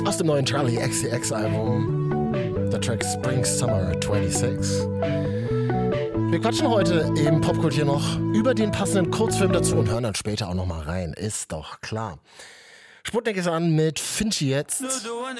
Aus dem neuen Charlie XCX Album, der Track Spring Summer 26. Wir quatschen heute im Popkultur noch über den passenden Kurzfilm dazu und hören dann später auch noch mal rein, ist doch klar. Sputnik ist an mit Finchi jetzt.